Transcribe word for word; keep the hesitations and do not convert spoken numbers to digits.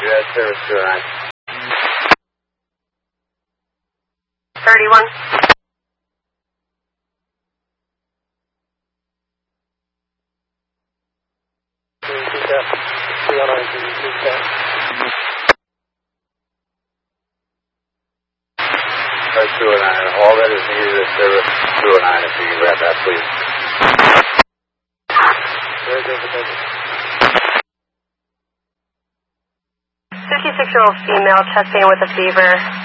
You have service two oh nine. thirty-one. two oh nine, two oh nine. All that is needed is service two oh nine. If you can grab that, please. Very good, thank you. fifty-six-year-old female chest pain with a fever.